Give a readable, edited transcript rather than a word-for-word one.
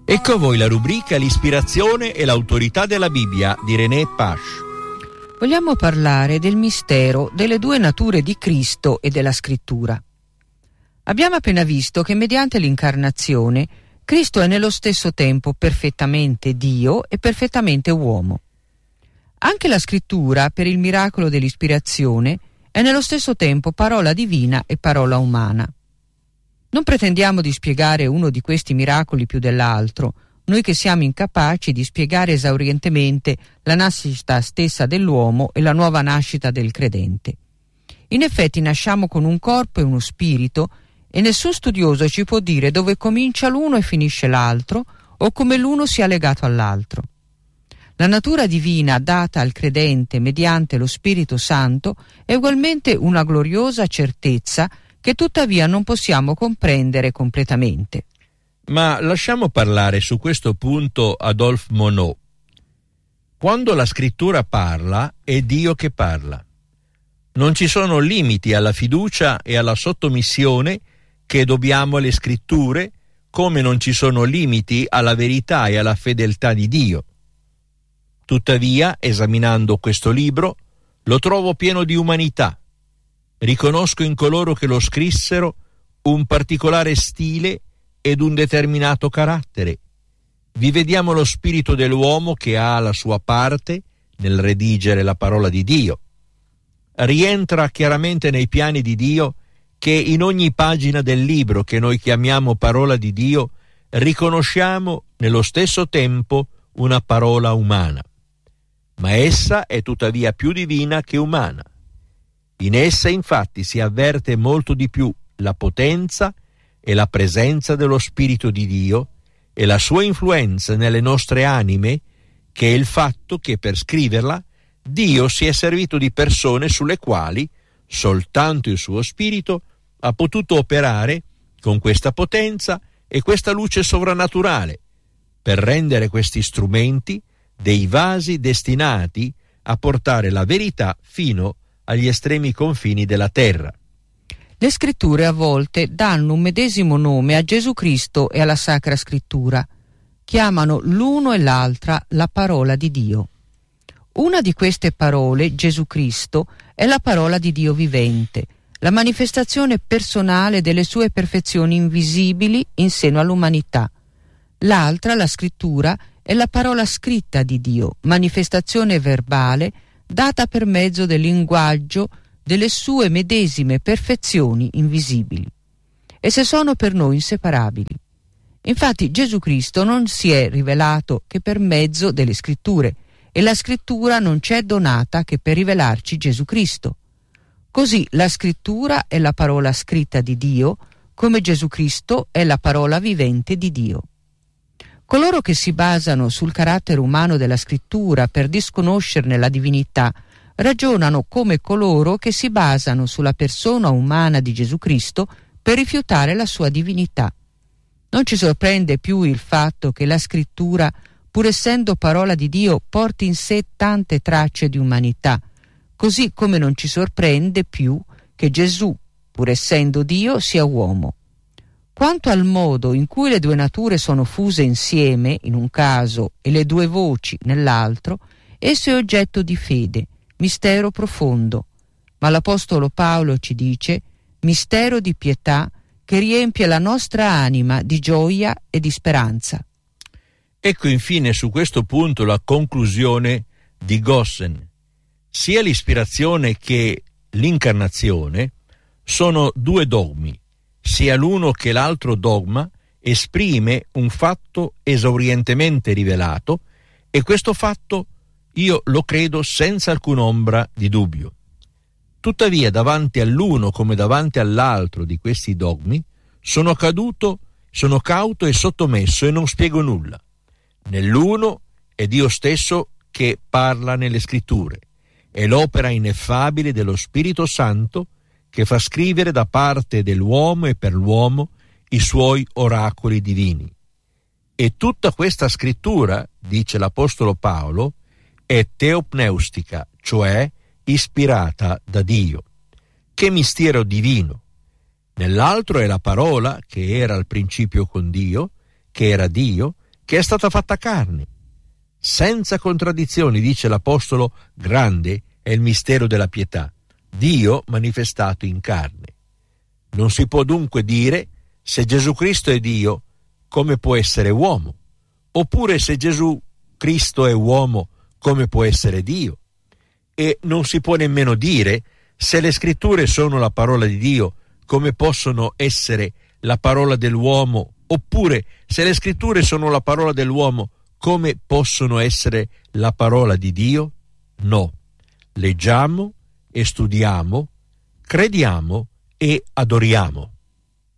Ecco a voi la rubrica L'ispirazione e l'autorità della Bibbia di René Pache. Vogliamo parlare del mistero delle due nature di Cristo e della Scrittura. Abbiamo appena visto che mediante l'incarnazione Cristo è nello stesso tempo perfettamente Dio e perfettamente uomo. Anche la Scrittura, per il miracolo dell'ispirazione, è nello stesso tempo parola divina e parola umana. Non pretendiamo di spiegare uno di questi miracoli più dell'altro, noi che siamo incapaci di spiegare esaurientemente la nascita stessa dell'uomo e la nuova nascita del credente. In effetti nasciamo con un corpo e uno spirito e nessun studioso ci può dire dove comincia l'uno e finisce l'altro o come l'uno sia legato all'altro. La natura divina data al credente mediante lo Spirito Santo è ugualmente una gloriosa certezza che tuttavia non possiamo comprendere completamente. Ma lasciamo parlare su questo punto Adolphe Monod. Quando la Scrittura parla, è Dio che parla. Non ci sono limiti alla fiducia e alla sottomissione che dobbiamo alle Scritture, come non ci sono limiti alla verità e alla fedeltà di Dio. Tuttavia, esaminando questo libro, lo trovo pieno di umanità. Riconosco in coloro che lo scrissero un particolare stile ed un determinato carattere. Vi vediamo lo spirito dell'uomo che ha la sua parte nel redigere la parola di Dio. Rientra chiaramente nei piani di Dio che in ogni pagina del libro che noi chiamiamo parola di Dio riconosciamo nello stesso tempo una parola umana. Ma essa è tuttavia più divina che umana. In essa infatti si avverte molto di più la potenza e la presenza dello Spirito di Dio e la sua influenza nelle nostre anime, che è il fatto che per scriverla Dio si è servito di persone sulle quali soltanto il suo Spirito ha potuto operare con questa potenza e questa luce sovrannaturale per rendere questi strumenti dei vasi destinati a portare la verità fino agli estremi confini della terra. Le Scritture a volte danno un medesimo nome a Gesù Cristo e alla Sacra Scrittura. Chiamano l'uno e l'altra la parola di Dio. Una di queste parole, Gesù Cristo, è la parola di Dio vivente, la manifestazione personale delle sue perfezioni invisibili in seno all'umanità. L'altra, la Scrittura, è la parola scritta di Dio, manifestazione verbale data per mezzo del linguaggio delle sue medesime perfezioni invisibili. Esse sono per noi inseparabili. Infatti Gesù Cristo non si è rivelato che per mezzo delle Scritture e la Scrittura non ci è donata che per rivelarci Gesù Cristo. Così la Scrittura è la parola scritta di Dio, come Gesù Cristo è la parola vivente di Dio. Coloro che si basano sul carattere umano della Scrittura per disconoscerne la divinità ragionano come coloro che si basano sulla persona umana di Gesù Cristo per rifiutare la sua divinità. Non ci sorprende più il fatto che la Scrittura, pur essendo parola di Dio, porti in sé tante tracce di umanità, così come non ci sorprende più che Gesù, pur essendo Dio, sia uomo. Quanto al modo in cui le due nature sono fuse insieme, in un caso, e le due voci nell'altro, esso è oggetto di fede, mistero profondo. Ma l'Apostolo Paolo ci dice: mistero di pietà che riempie la nostra anima di gioia e di speranza. Ecco infine su questo punto la conclusione di Gossen. Sia l'ispirazione che l'incarnazione sono due dogmi. Sia l'uno che l'altro dogma esprime un fatto esaurientemente rivelato e questo fatto io lo credo senza alcun'ombra di dubbio. Tuttavia davanti all'uno come davanti all'altro di questi dogmi sono cauto e sottomesso e non spiego nulla. Nell'uno è Dio stesso che parla nelle Scritture, è l'opera ineffabile dello Spirito Santo che fa scrivere da parte dell'uomo e per l'uomo i suoi oracoli divini. E tutta questa scrittura, dice l'Apostolo Paolo, è teopneustica, cioè ispirata da Dio. Che mistero divino! Nell'altro è la parola che era al principio con Dio, che era Dio, che è stata fatta carne. Senza contraddizioni, dice l'Apostolo, grande è il mistero della pietà, Dio manifestato in carne. Non si può dunque dire, se Gesù Cristo è Dio, come può essere uomo? Oppure se Gesù Cristo è uomo, come può essere Dio? E non si può nemmeno dire, se le scritture sono la parola di Dio, come possono essere la parola dell'uomo? Oppure se le scritture sono la parola dell'uomo, come possono essere la parola di Dio? No. Leggiamo e studiamo, crediamo e adoriamo.